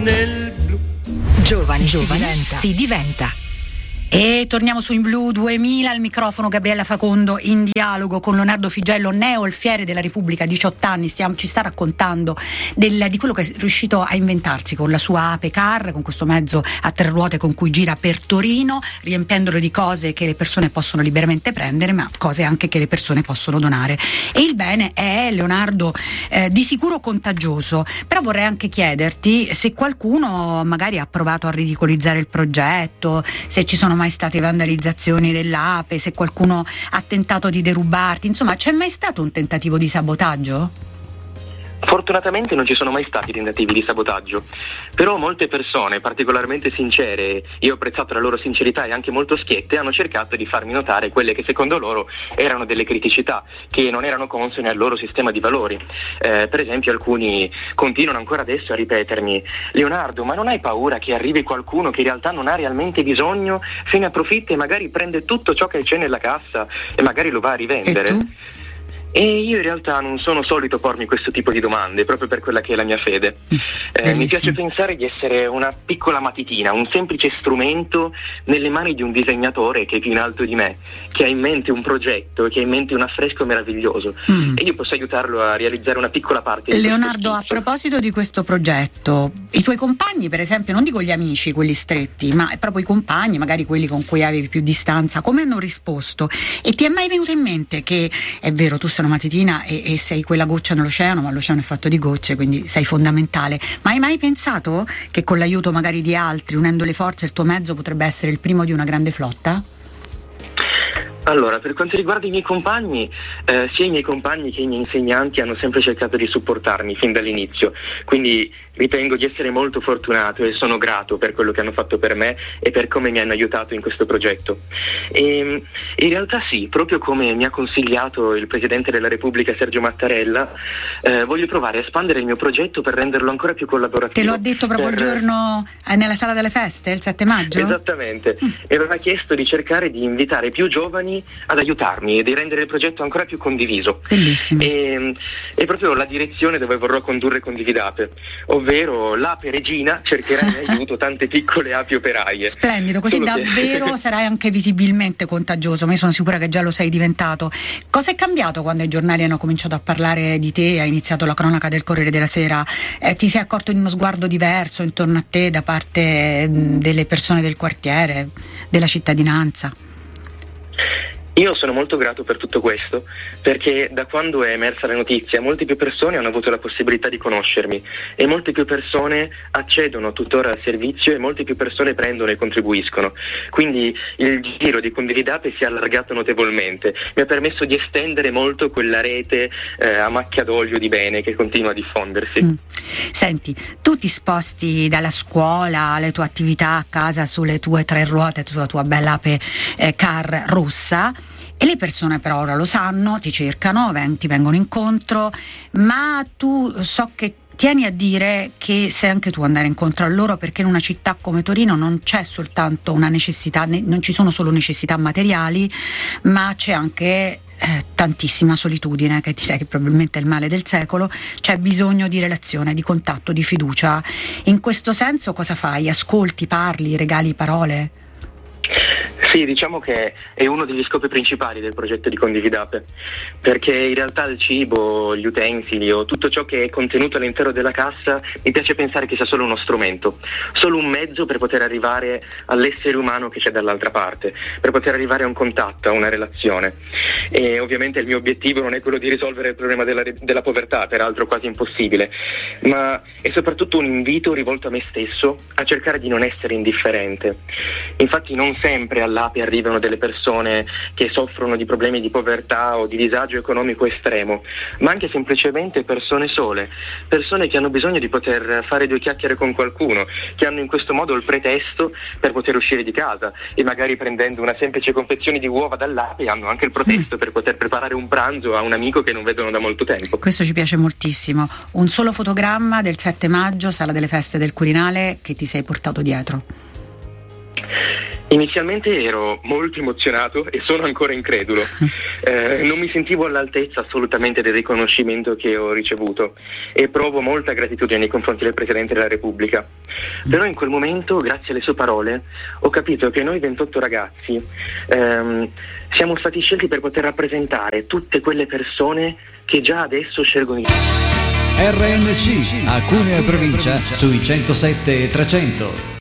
nel blu. Giovani si diventa. E torniamo su In Blu 2000, al microfono Gabriella Facondo in dialogo con Leonardo Figello, neo alfiere della Repubblica, 18 anni, ci sta raccontando di quello che è riuscito a inventarsi con la sua Ape Car, con questo mezzo a tre ruote con cui gira per Torino, riempiendolo di cose che le persone possono liberamente prendere, ma cose anche che le persone possono donare. E il bene è, Leonardo, di sicuro contagioso, però vorrei anche chiederti se qualcuno magari ha provato a ridicolizzare il progetto, se ci sono mai state vandalizzazioni dell'Ape, se qualcuno ha tentato di derubarti, insomma, c'è mai stato un tentativo di sabotaggio? Fortunatamente non ci sono mai stati tentativi di sabotaggio, però molte persone particolarmente sincere, io ho apprezzato la loro sincerità e anche molto schiette, hanno cercato di farmi notare quelle che secondo loro erano delle criticità che non erano consone al loro sistema di valori. Per esempio alcuni continuano ancora adesso a ripetermi: Leonardo, ma non hai paura che arrivi qualcuno che in realtà non ha realmente bisogno, se ne approfitta e magari prende tutto ciò che c'è nella cassa e magari lo va a rivendere? E tu? E io in realtà non sono solito pormi questo tipo di domande, proprio per quella che è la mia fede. Mi piace pensare di essere una piccola matitina, un semplice strumento nelle mani di un disegnatore che è più in alto di me, che ha in mente un progetto, che ha in mente un affresco meraviglioso, e io posso aiutarlo a realizzare una piccola parte di Leonardo, a proposito di questo progetto, i tuoi compagni, per esempio, non dico gli amici, quelli stretti, ma proprio i compagni, magari quelli con cui avevi più distanza, come hanno risposto? E ti è mai venuto in mente che, è vero, tu sei una matitina e sei quella goccia nell'oceano, ma l'oceano è fatto di gocce, quindi sei fondamentale, ma hai mai pensato che con l'aiuto magari di altri, unendo le forze, il tuo mezzo potrebbe essere il primo di una grande flotta? Allora, per quanto riguarda i miei compagni, sia i miei compagni che i miei insegnanti hanno sempre cercato di supportarmi fin dall'inizio, quindi ritengo di essere molto fortunato e sono grato per quello che hanno fatto per me e per come mi hanno aiutato in questo progetto. E in realtà sì, proprio come mi ha consigliato il Presidente della Repubblica Sergio Mattarella, voglio provare a espandere il mio progetto per renderlo ancora più collaborativo. Te l'ho detto proprio il giorno nella sala delle feste, il 7 maggio? Esattamente, mi aveva chiesto di cercare di invitare più giovani ad aiutarmi e di rendere il progetto ancora più condiviso. Bellissimo. E proprio la direzione dove vorrò condurre Condividape, ovvero l'ape regina cercherà in aiuto tante piccole api operaie. Splendido, così Solo davvero che... sarai anche visibilmente contagioso, ma io sono sicura che già lo sei diventato. Cosa è cambiato quando i giornali hanno cominciato a parlare di te, ha iniziato la cronaca del Corriere della Sera? Ti sei accorto di uno sguardo diverso intorno a te da parte delle persone del quartiere, della cittadinanza? Io sono molto grato per tutto questo, perché da quando è emersa la notizia molte più persone hanno avuto la possibilità di conoscermi e molte più persone accedono tuttora al servizio e molte più persone prendono e contribuiscono. Quindi il giro di Condividape si è allargato notevolmente, mi ha permesso di estendere molto quella rete a macchia d'olio di bene che continua a diffondersi. Senti, tu ti sposti dalla scuola alle tue attività a casa sulle tue tre ruote, sulla tua bella Ape Car rossa, e le persone però ora lo sanno, ti cercano, ti vengono incontro, ma tu so che tieni a dire che sei anche tu andare incontro a loro, perché in una città come Torino non c'è soltanto una necessità, non ci sono solo necessità materiali, ma c'è anche tantissima solitudine, che direi che probabilmente è il male del secolo. C'è bisogno di relazione, di contatto, di fiducia. In questo senso cosa fai? Ascolti, parli, regali parole? Sì, diciamo che è uno degli scopi principali del progetto di Condividape, perché in realtà il cibo, gli utensili o tutto ciò che è contenuto all'interno della cassa mi piace pensare che sia solo uno strumento, solo un mezzo per poter arrivare all'essere umano che c'è dall'altra parte, per poter arrivare a un contatto, a una relazione. E ovviamente il mio obiettivo non è quello di risolvere il problema della povertà, peraltro quasi impossibile, ma è soprattutto un invito rivolto a me stesso a cercare di non essere indifferente. Infatti non sempre all'Ape arrivano delle persone che soffrono di problemi di povertà o di disagio economico estremo, ma anche semplicemente persone sole, persone che hanno bisogno di poter fare due chiacchiere con qualcuno, che hanno in questo modo il pretesto per poter uscire di casa e magari prendendo una semplice confezione di uova dall'Ape hanno anche il pretesto per poter preparare un pranzo a un amico che non vedono da molto tempo. Questo ci piace moltissimo. Un solo fotogramma del 7 maggio, sala delle feste del Quirinale, che ti sei portato dietro? Inizialmente ero molto emozionato e sono ancora incredulo. Non mi sentivo all'altezza assolutamente del riconoscimento che ho ricevuto e provo molta gratitudine nei confronti del Presidente della Repubblica. Però in quel momento, grazie alle sue parole, ho capito che noi 28 ragazzi siamo stati scelti per poter rappresentare tutte quelle persone che già adesso scelgono il RNC a Cuneo e provincia sui 107 e 300.